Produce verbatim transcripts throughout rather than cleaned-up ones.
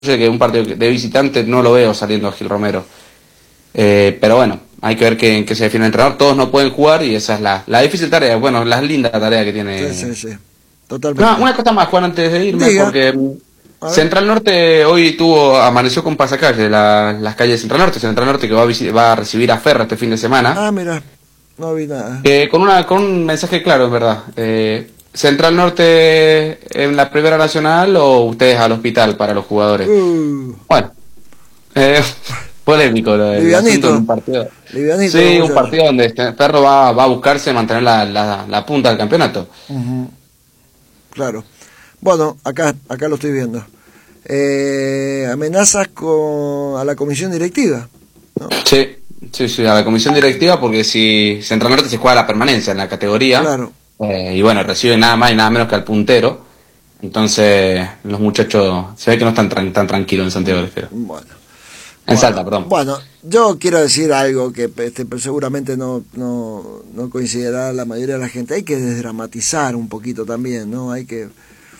sé que un partido de visitante no lo veo saliendo a Gil Romero. Eh, pero bueno, hay que ver que, en qué se define el entrenador. Todos no pueden jugar y esa es la, la difícil tarea, bueno, la linda tarea que tiene. Sí, sí, sí. Totalmente. No, una cosa más, Juan, antes de irme, Diga. porque Central Norte hoy tuvo, amaneció con pasacalle la, las calles de Central Norte, Central Norte que va a, va a recibir a Ferro este fin de semana. Ah, mira, no vi nada. Eh, con, una, con un mensaje claro, en verdad. Eh, Central Norte en la Primera Nacional o ustedes al hospital para los jugadores. Uh. Bueno, eh, polémico lo del asunto en un partido. Livianito, sí, un partido donde este Ferro va, va a buscarse mantener la, la, la punta del campeonato. Uh-huh. Claro. Bueno, acá acá lo estoy viendo. Eh, amenazas con a la comisión directiva, ¿no? Sí, sí, sí, a la comisión directiva, porque si Central Norte se juega la permanencia en la categoría, claro. eh, y bueno, recibe nada más y nada menos que al puntero, entonces los muchachos se ve que no están tan, tan tranquilos en Santiago del Estero. Bueno. En Bueno, Salta, perdón. Bueno, yo quiero decir algo que este, seguramente no, no, no coincidirá la mayoría de la gente. Hay que desdramatizar un poquito también, ¿no? Hay que...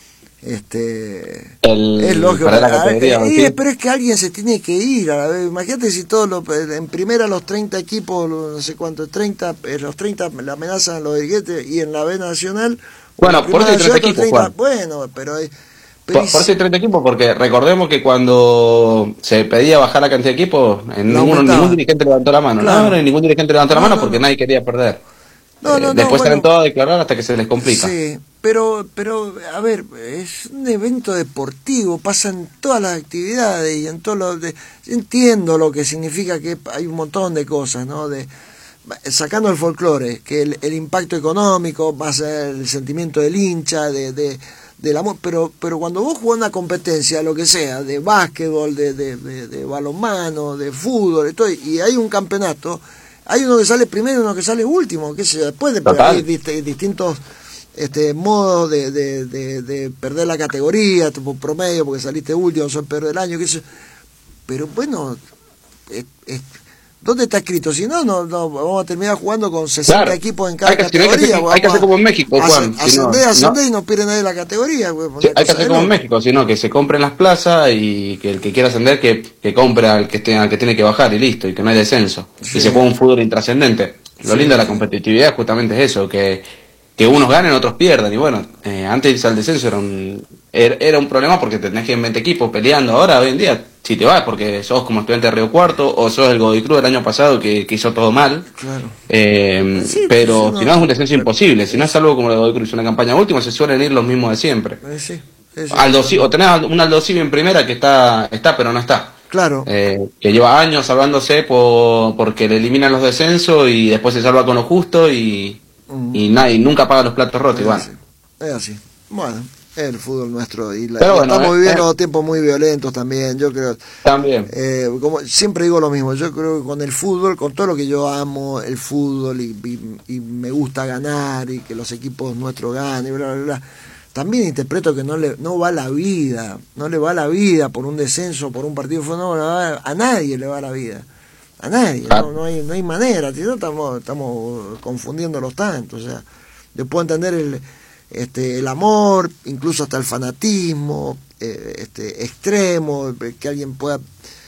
este el, es lógico, para la categoría, eh, ¿sí? eh, pero es que alguien se tiene que ir. A ver, imagínate si todos los, en primera los treinta equipos, no sé cuánto, treinta, los treinta la amenazan los dirigentes y en la B Nacional... Bueno, por eso hay treinta equipos, treinta, Juan. Bueno, pero... Por, por eso hay treinta equipos, porque recordemos que cuando se pedía bajar la cantidad de equipos, en ninguno, ningún dirigente levantó la mano. Claro. No, no, ningún dirigente levantó no, la mano no, porque no. nadie quería perder. No, eh, no, después no, salen bueno, todos a declarar hasta que se les complica. Sí, pero, pero, a ver, es un evento deportivo, pasan todas las actividades y en todo lo de, entiendo lo que significa que hay un montón de cosas, ¿no? De sacando el folclore, que el, el impacto económico, más el sentimiento del hincha, de, de del amor, pero pero cuando vos jugás una competencia, lo que sea, de básquetbol, de, de, de, de balonmano, de fútbol, y, todo, y hay un campeonato, hay uno que sale primero y uno que sale último, que se después de hay dist, distintos este modos de, de, de, de perder la categoría, tipo promedio, porque saliste último, son peor del año, que sé, pero bueno, es, es, ¿dónde está escrito? Si no, no, no vamos a terminar jugando con sesenta claro. equipos en cada hay que, categoría. Hay que, hacer, hay que hacer como en México, Juan. Ascender, si no, ascender no. y no pierden nadie la categoría. Pues, sí, hay que hacer como en México, sino que se compren las plazas y que el que quiera ascender que, que compre al que, esté, al que tiene que bajar y listo, y que no hay descenso. Sí. Y se juega un fútbol intrascendente. Lo sí, lindo de la competitividad justamente es eso, que, que unos ganen, otros pierdan. Y bueno, eh, antes de irse al descenso era un, era, era un problema porque tenés que ir en veinte equipos peleando. Ahora, hoy en día, si te vas porque sos como estudiante de Río Cuarto o sos el Godoy Cruz del año pasado que, que hizo todo mal. Claro. Eh, sí, pero no, si no es un descenso imposible, si no es algo como el Godoy Cruz hizo una campaña última, se suelen ir los mismos de siempre. Sí, sí, Aldo, o tenés un Aldo Civi en primera que está, está pero no está. Claro. Eh, que lleva años salvándose por, porque le eliminan los descensos y después se salva con lo justo y, mm. y nadie nunca paga los platos rotos. Es igual. así. Es así. Bueno. El fútbol nuestro y, la, y bueno, eh, estamos viviendo eh, tiempos muy violentos también, yo creo. También. Eh, como siempre digo lo mismo, yo creo que con el fútbol, con todo lo que yo amo, el fútbol y, y, y me gusta ganar y que los equipos nuestros ganen, bla, bla, bla, también interpreto que no le no va la vida, no le va la vida por un descenso, por un partido, no, a nadie le va la vida, a nadie, ah. no, no hay no hay manera, si no estamos estamos confundiéndolos tanto, o sea, yo puedo entender el Este, el amor, incluso hasta el fanatismo eh, este, extremo, que alguien pueda,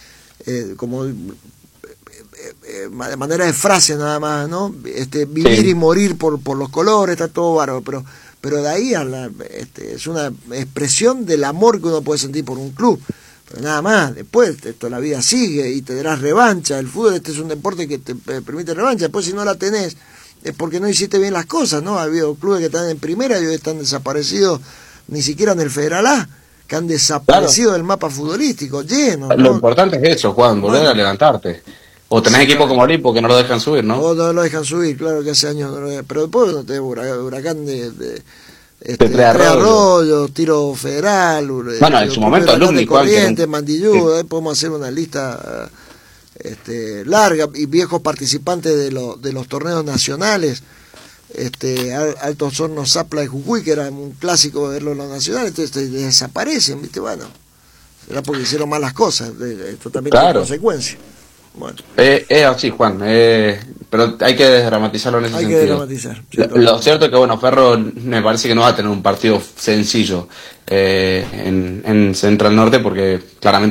eh, como eh, eh, de manera de frase nada más, ¿no? Este, vivir sí. y morir por, por los colores, está todo bárbaro, pero, pero de ahí a la, este, es una expresión del amor que uno puede sentir por un club. Pero nada más, después esto, la vida sigue y te darás revancha. El fútbol este es un deporte que te permite revancha, después si no la tenés es porque no hiciste bien las cosas, ¿no? Ha habido clubes que están en primera y hoy están desaparecidos, ni siquiera en el Federal A, que han desaparecido claro. del mapa futbolístico, lleno, ¿no? Lo importante es eso, Juan, volver bueno. a levantarte. O tenés sí, equipos claro. como Olimpo que no lo dejan subir, ¿no? O no lo dejan subir, claro que hace años no lo dejan. Pero después no te huracán de... de Este, Tres Arroyos, Arroyo, Tiro Federal, bueno, en su momento Alumni, Corrientes, Mandillú, sí. podemos hacer una lista este, larga y viejos participantes de, lo, de los torneos nacionales, este, Altos Hornos Zapla de Jujuy, que era un clásico verlo en los nacionales, entonces desaparecen, ¿viste? Bueno, era porque hicieron malas cosas, esto también claro. tiene consecuencias. Bueno. Es eh, eh, así, Juan, eh, pero hay que desdramatizarlo en ese Hay que sentido. dramatizar. Lo, lo cierto es que, bueno, Ferro me parece que no va a tener un partido sencillo eh, en, en Central Norte porque claramente